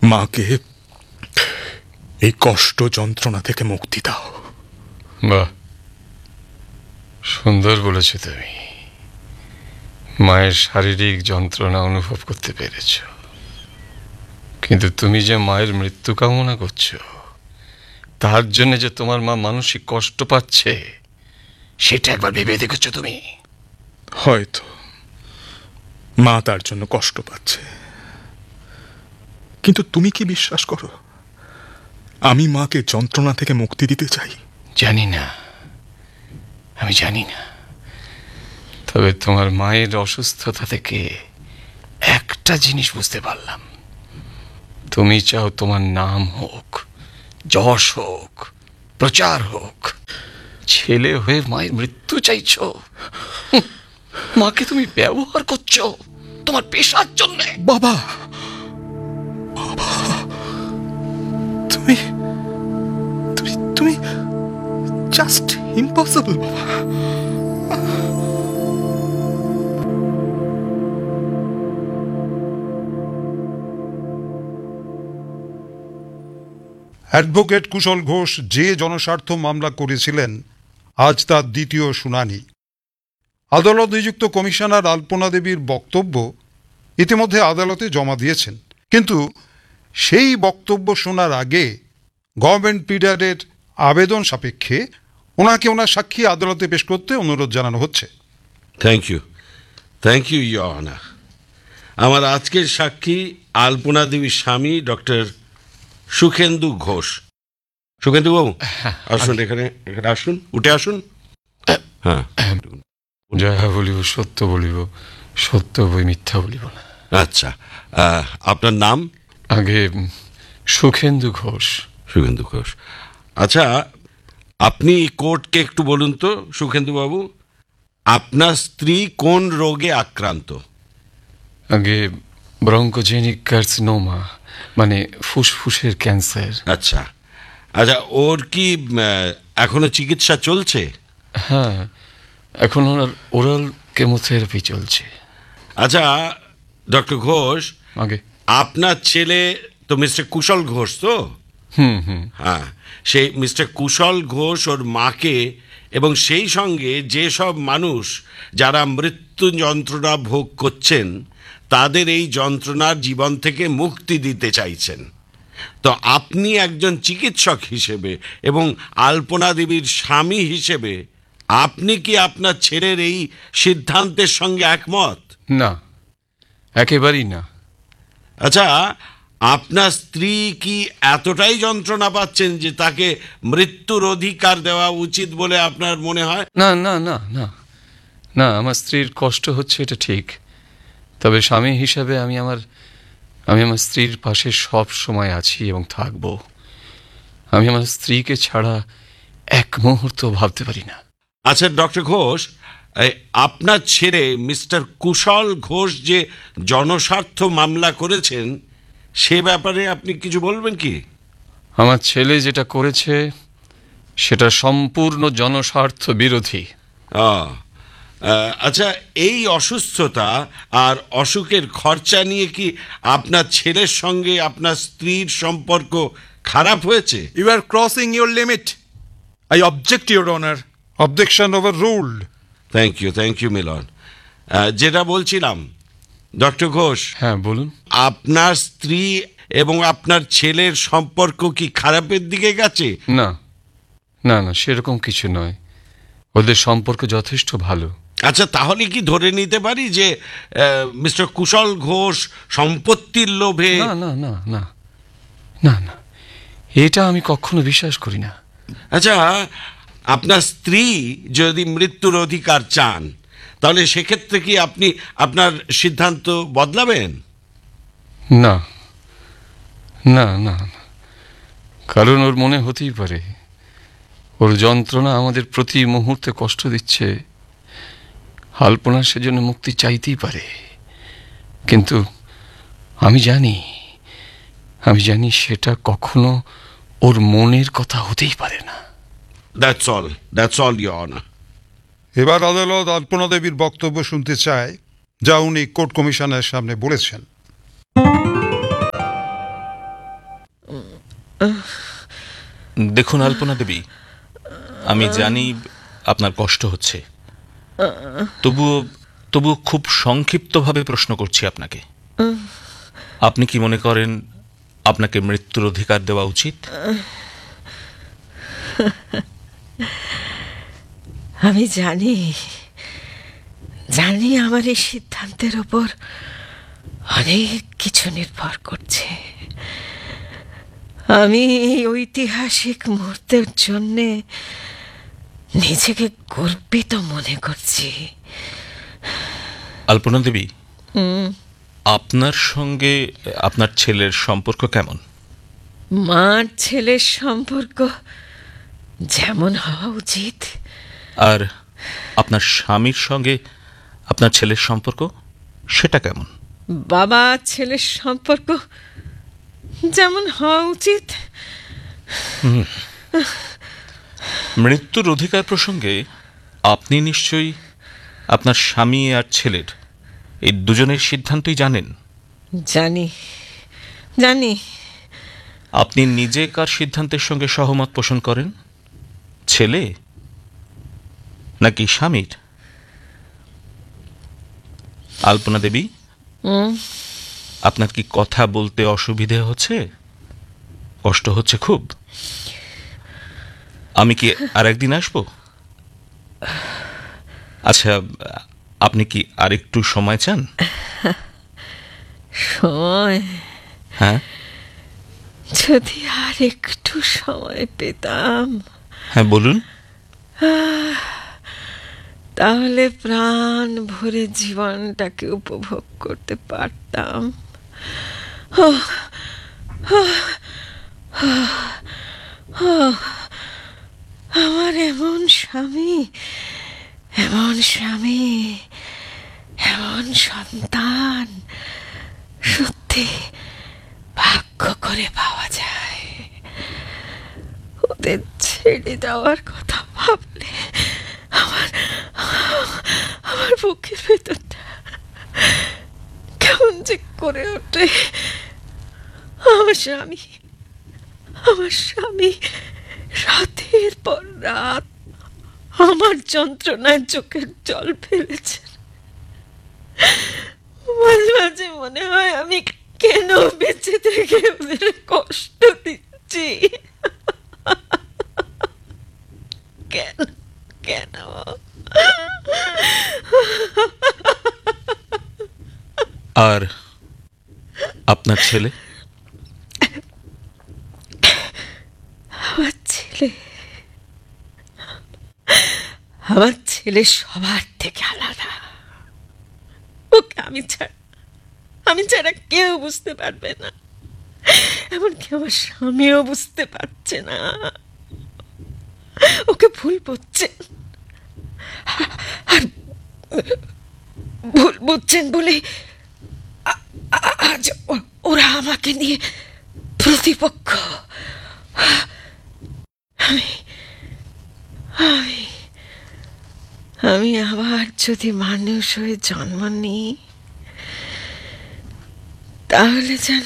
মাকে এই কষ্ট যন্ত্রণা থেকে মুক্তি দাও। বাহ, সুন্দর বলেছ তুমি। মায়ের শারীরিক যন্ত্রণা অনুভব করতে পেরেছ, কিন্তু তুমি যে মায়ের মৃত্যু কামনা করছো, তার জন্য যে তোমার মা মানসিক কষ্ট পাচ্ছে, সেটা একবার ভেবে দেখেছো তুমি? হয়তো মা তার জন্য কষ্ট পাচ্ছে, কিন্তু তুমি কি বিশ্বাস করো আমি মাকে যন্ত্রণা থেকে মুক্তি দিতে চাই? জানি না, আমি জানি না। তবে তোমার মায়ের অসুস্থতা থেকে একটা জিনিস বুঝতে পারলাম, তুমি চাও তোমার নাম হোক, যশ হোক, প্রচার হোক। ছেলে হয়ে মায়ের মৃত্যু চাইছো। মাকে তুমি ব্যবহার করছো তোমার পেশার জন্য। বাবা, বাবা, তুমি তুমি তুমি জাস্ট ইম্পসিবল বাবা। অ্যাডভোকেট কুশল ঘোষ যে জনস্বার্থ মামলা করেছিলেন, আজ তার দ্বিতীয় শুনানি। আদালত নিযুক্ত কমিশনার আলপনা দেবীর বক্তব্য ইতিমধ্যে আদালতে জমা দিয়েছেন, কিন্তু সেই বক্তব্য শোনার আগে গভর্নমেন্ট প্লিডারের আবেদন সাপেক্ষে ওনাকে ওনার সাক্ষী আদালতে পেশ করতে অনুরোধ জানানো হচ্ছে। Thank you your honour. আমার আজকের সাক্ষী আলপনা দেবীর স্বামী ডক্টর সুখেন্দু ঘোষ। সুখেন্দু বাবু আসুন, এখানে আসুন, উঠে আসুন। হ্যাঁ, যাহা বলিব সত্য বলিব, সত্য বই মিথ্যা বলিব না। আচ্ছা, আপনার নাম? আগে সুখেন্দু ঘোষ। সুখেন্দু ঘোষ। আচ্ছা, আপনি কোর্টকে একটু বলুন তো সুখেন্দু বাবু, আপনার স্ত্রী কোন রোগে আক্রান্ত? আগে ব্রঙ্কোজেনিক কার্সিনোমা, মানে ফুসফুসের ক্যান্সার। আচ্ছা আচ্ছা, ওর কি এখনো চিকিৎসা চলছে? হ্যাঁ, এখন ওনার ওরাল কেমোথেরাপি চলছে। আচ্ছা ডক্টর ঘোষ, আগে আপনার ছেলে তো মিস্টার কুশল ঘোষ তো? হ্যাঁ, সেই মিস্টার কুশল ঘোষ ওর মাকে এবং সেই সঙ্গে যেসব মানুষ যারা মৃত্যু যন্ত্রণা ভোগ করছেন তাদের এই যন্ত্রণার জীবন থেকে মুক্তি দিতে চাইছেন। তো আপনি একজন চিকিৎসক হিসেবে এবং আলপনা দেবীর স্বামী হিসেবে আপনি কি আপনার ছেলের এই সিদ্ধান্তের সঙ্গে একমত? না, একেবারেই না। আচ্ছা, আপনার স্ত্রী কি এতটাই যন্ত্রণা পাচ্ছেন যে তাকে মৃত্যুর অধিকার দেওয়া উচিত বলে আপনার মনে হয়? না না না না না, আমার স্ত্রীর কষ্ট হচ্ছে এটা ঠিক, তবে স্বামী হিসাবে আমি আমার স্ত্রীর পাশে সব সময় আছি এবং থাকব। আমি আমার স্ত্রীকে ছাড়া এক মুহূর্ত ভাবতে পারি না। আচ্ছা ডক্টর ঘোষ, আপনার ছেলে মিস্টার কুশল ঘোষ যে জনস্বার্থ মামলা করেছেন সে ব্যাপারে আপনি কিছু বলবেন কি? আমার ছেলে যেটা করেছে সেটা সম্পূর্ণ জনস্বার্থ বিরোধী। আচ্ছা, এই অসুস্থতা আর অসুখের খরচা নিয়ে কি আপনার ছেলের সঙ্গে আপনার স্ত্রীর সম্পর্ক খারাপ হয়েছে? You R crossing your limit. I object your honour. Objection overruled. Thank you মিলন। যেটা বলছিলাম ডক্টর ঘোষ। হ্যাঁ বলুন। আপনার স্ত্রী এবং আপনার ছেলের সম্পর্ক কি খারাপের দিকে গেছে? না না না, সেরকম কিছু নয়, ওদের সম্পর্ক যথেষ্ট ভালো। আচ্ছা, তাহলে কি ধরে নিতে পারি যে মিস্টার কুশল ঘোষ সম্পত্তির লোভে? না না না না না না, এটা আমি কখনো বিশ্বাস করি না। আচ্ছা, আপনার স্ত্রী যদি মৃত্যুর অধিকার চান তাহলে সেক্ষেত্রে কি আপনি আপনার সিদ্ধান্ত বদলাবেন? না না না, কারণ ওর মনে হতেই পারে ওর যন্ত্রণা আমাদের প্রতি মুহূর্তে কষ্ট দিচ্ছে। আলপনা সেজন্য মুক্তি চাইতেই পারে, কিন্তু আমি জানি সেটা কখনো ওর মনের কথা হতেই পারে না। That's all, Your Honor. এবার আদালত আলপনা দেবীর বক্তব্য শুনতে চায়, যা উনি কোর্ট কমিশনের সামনে বলেছেন। দেখুন আলপনা দেবী, আমি জানি আপনার কষ্ট হচ্ছে, তবুও খুব সংক্ষিপ্তভাবে প্রশ্ন করছি আপনাকে। আপনি কি মনে করেন আপনাকে মৃত্যুর অধিকার দেওয়া উচিত? আমি জানি আমার এই সিদ্ধান্তের উপর অনেক কিছু নির্ভর করছে। আমি এই ঐতিহাসিক মুহূর্তের জন্যে নিজেকে গর্বিত মনে করছি। আলপনা দেবী, আপনার সঙ্গে আপনার ছেলের সম্পর্ক কেমন? মার ছেলের সম্পর্ক যেমন হওয়া উচিত। আর আপনার স্বামীর সঙ্গে আপনার ছেলের সম্পর্ক সেটা কেমন? বাবা ছেলের সম্পর্ক যেমন হওয়া উচিত। মৃত্যুর অধিকার প্রসঙ্গে আপনি নিশ্চয়ই আপনার স্বামী আর ছেলের এই দুজনের সিদ্ধান্তই জানেন। জানি। আপনি নিজে কার সিদ্ধান্তের সঙ্গে সহমত পোষণ করেন, ছেলে নাকি স্বামীর? আলপনা দেবী, আপনার কি কথা বলতে অসুবিধে হচ্ছে? কষ্ট হচ্ছে খুব? আমি কি আর একদিন আসবো? আচ্ছা, আপনি কি আরেকটু সময় চান? সময়? হ্যাঁ, যদি আর একটু সময় পেতাম। হ্যাঁ বলুন। তাহলে প্রাণ ভরে জীবনটাকে উপভোগ করতে পারতাম। আমার এমন স্বামী, এমন সন্তান সত্যি ভাগ্য করে পাওয়া যায়। ওদের ছেড়ে দেওয়ার কথা ভাবলে আমার বুকের ভেতরটা কেমন যে করে ওঠে। আমার স্বামী রাতের পর রাত আমার যন্ত্রণায় চোখের জল ফেলেছেন। মাঝে মাঝে মনে হয় আমি কেন বেঁচে থেকে ওদের কষ্ট দিচ্ছি। কেন? আর আপনার ছেলে? আমার ছেলে সবার থেকে আলাদা। ওকে আমি ছাড়া কেউ বুঝতে পারবে না, এমনকি আমার স্বামীও বুঝতে পারছে না। ওকে ভুল বুঝছেন, আর ভুল বুঝছেন বলে আজ ওরা আমাকে নিয়ে প্রতিপক্ষ। আমি আবার যদি মানুষ হয়ে জন্ম নিই, তাহলে যেন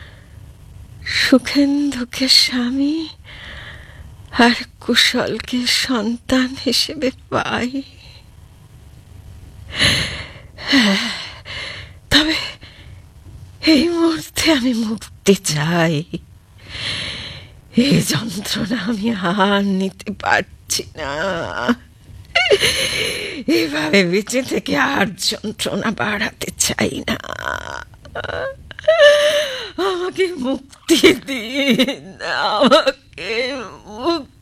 সুখেন্দুকে স্বামী আর কুশলকে সন্তান হিসেবে পাই। তবে এই মুহূর্তে আমি মুক্তি চাই। এই যন্ত্রণা আমি আর নিতে পারছি না। এভাবে বেঁচে থেকে আর যন্ত্রণা বাড়াতে চাই না। আমাকে মুক্তি দিন, আমাকে মুক্তি